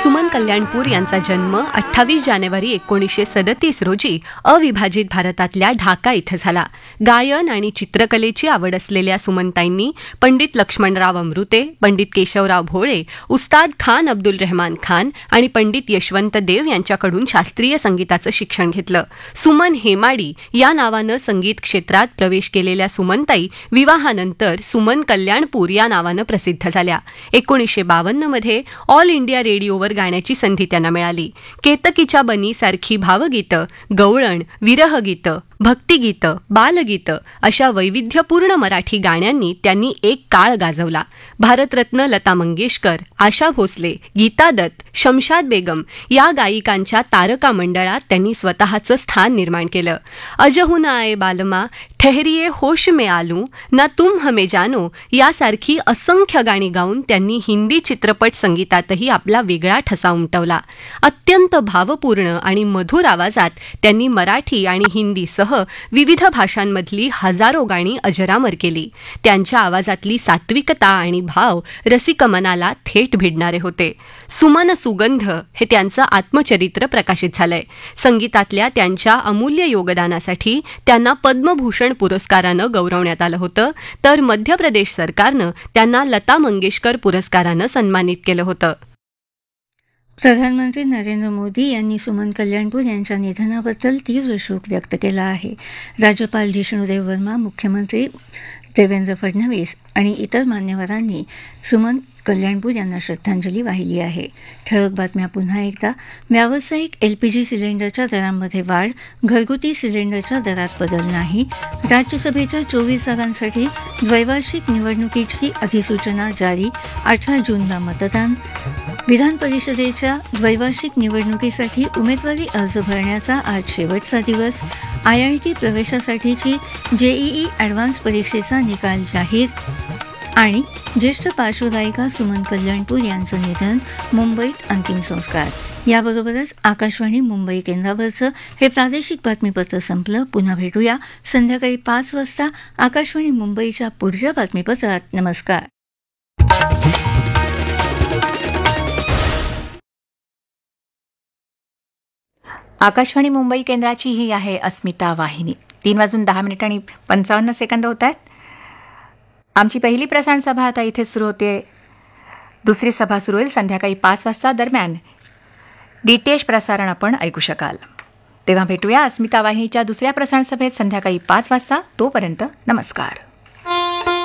सुमन कल्याणपूर यांचा जन्म 28 जानेवारी 1937 रोजी अविभाजित भारतातल्या ढाका इथं झाला. गायन आणि चित्रकलेची आवड असलेल्या सुमनताईंनी पंडित लक्ष्मणराव अमृते, पंडित केशवराव भोळे, उस्ताद खान अब्दुल रहमान खान आणि पंडित यशवंत देव यांच्याकडून शास्त्रीय संगीताचं शिक्षण घेतलं. सुमन हेमाडी या नावानं संगीत क्षेत्रात प्रवेश केलेल्या सुमनताई विवाहानंतर सुमन कल्याणपूर या नावानं प्रसिद्ध झाल्या. 1952 मध्ये ऑल इंडिया रेडिओवर गाण्याची संधी त्यांना मिळाली. केतकीच्या बनी सारखी भावगीतं, गवळण, विरहगीतं, भक्तिगीतं, बालगीतं अशा वैविध्यपूर्ण मराठी गाण्यांनी त्यांनी एक काळ गाजवला. भारतरत्न लता मंगेशकर, आशा भोसले, गीता दत्त, शमशाद बेगम या गायिकांच्या तारका मंडळात त्यांनी स्वतःचं स्थान निर्माण केलं. अजहू ना आए बालमा, ठहरिये होश में आलू, ना तुम हमें जानो यासारखी असंख्य गाणी गाऊन त्यांनी हिंदी चित्रपट संगीतातही आपला वेगळा ठसा उमटवला. अत्यंत भावपूर्ण आणि मधुर आवाजात त्यांनी मराठी आणि हिंदीसह विविध भाषांमधली हजारो गाणी अजरामर केली. त्यांच्या आवाजातली सात्विकता आणि भाव रसिक मनाला थेट भिडणारे होते. सुमन सुगंध हे त्यांचं आत्मचरित्र प्रकाशित झालंय. संगीतातल्या त्यांच्या अमूल्य योगदानासाठी त्यांना पद्मभूषण पुरस्कारानं गौरवण्यात आलं होतं, तर मध्य प्रदेश सरकारनं त्यांना लता मंगेशकर पुरस्कारानं सन्मानित केलं होतं. प्रधानमंत्री नरेंद्र मोदी यांनी सुमन कल्याणपूर यांच्या निधनाबद्दल तीव्र शोक व्यक्त केला आहे. राज्यपाल जिष्णुदेव वर्मा, मुख्यमंत्री देवेंद्र फडणवीस आणि इतर मान्यवरांनी सुमन कल्याणपूर यांना श्रद्धांजली वाहिली आहे. ठळक बातम्या पुन्हा एकदा. व्यावसायिक LPG सिलेंडरच्या दरांमध्ये वाढ, घरगुती सिलेंडरच्या दरात बदल नाही. राज्यसभेच्या 24 जागांसाठी द्वैवार्षिक निवडणुकीची अधिसूचना जारी. 18 जूनला मतदान. विधान परिषदेच्या द्वैवार्षिक निवडणुकीसाठी उमेदवारी अर्ज भरण्याचा आज शेवटचा दिवस. IIT प्रवेशासाठीची JEE ॲडव्हान्स परीक्षेचा निकाल जाहीर. आणि ज्येष्ठ पार्श्वगायिका सुमन कल्याणपूर यांचं निधन, मुंबईत अंतिम संस्कार. याबरोबरच आकाशवाणी मुंबई केंद्रावरचं हे प्रादेशिक बातमीपत्र संपलं. पुन्हा भेटूया संध्याकाळी 5 वाजता आकाशवाणी मुंबईच्या पुढच्या बातमीपत्रात. नमस्कार. आकाशवाणी मुंबई केंद्राची ही आहे अस्मिता वाहिनी. 3:10:55 होत आहेत. आमची पहिली प्रसारण सभा आता इथे सुरू होते. दुसरी सभा सुरू होईल संध्याकाळी 5 वाजता. दरम्यान DTH प्रसारण आपण ऐकू शकाल. तेव्हा भेटूया अस्मिता वाहिनीच्या दुसऱ्या प्रसारण सभेत संध्याकाळी 5 वाजता. तोपर्यंत नमस्कार.